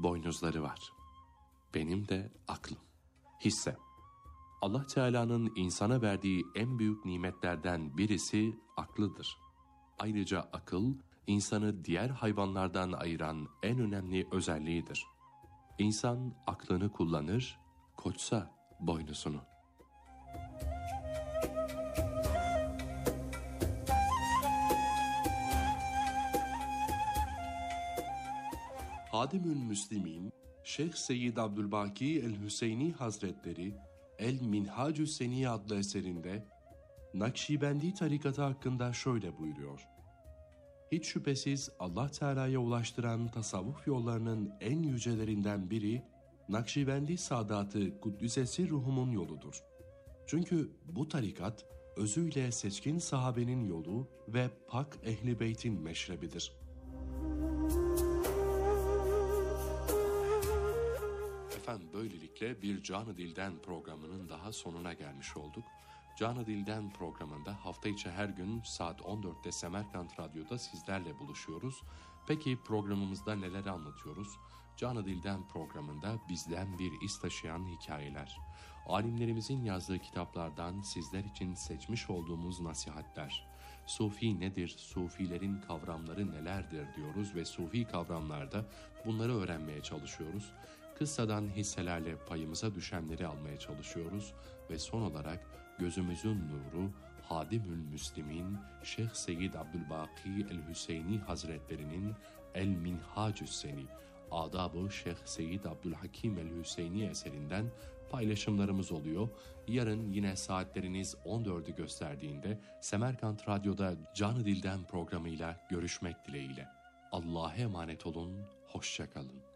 boynuzları var. Benim de aklım. Hisse. Allah Teala'nın insana verdiği en büyük nimetlerden birisi aklıdır. Ayrıca akıl, insanı diğer hayvanlardan ayıran en önemli özelliğidir. İnsan aklını kullanır, koçsa boynuzunu. Hadimül Müslimin, Şeyh Seyyid Abdülbaki el-Hüseyni Hazretleri, El-Minhacü Seniye adlı eserinde, Nakşibendi tarikatı hakkında şöyle buyuruyor. Hiç şüphesiz Allah Teala'ya ulaştıran tasavvuf yollarının en yücelerinden biri, Nakşibendi Sadatı Kuddüsesi Ruhumun yoludur. Çünkü bu tarikat, özüyle seçkin sahabenin yolu ve pak Ehl-i Beyt'in meşrebidir. Efendim, böylelikle bir Canı Dilden programının daha sonuna gelmiş olduk. Canı Dilden programında hafta içi her gün saat 14'te Semerkant Radyo'da sizlerle buluşuyoruz. Peki programımızda neler anlatıyoruz? Canı Dilden programında bizden bir iz taşıyan hikayeler, alimlerimizin yazdığı kitaplardan sizler için seçmiş olduğumuz nasihatler, Sufi nedir, Sufilerin kavramları nelerdir diyoruz ve Sufi kavramlarda bunları öğrenmeye çalışıyoruz. Kıssadan hisselerle payımıza düşenleri almaya çalışıyoruz ve son olarak gözümüzün nuru Hadimül Müslimin Şeyh Seyyid Abdülbaki el-Hüseyni Hazretlerinin El-Minhacü Seni Adab-ı Şeyh Seyyid Abdülhakim el-Hüseyni eserinden paylaşımlarımız oluyor. Yarın yine saatleriniz 14'ü gösterdiğinde Semerkant Radyo'da Canı Dilden programıyla görüşmek dileğiyle. Allah'a emanet olun, hoşça kalın.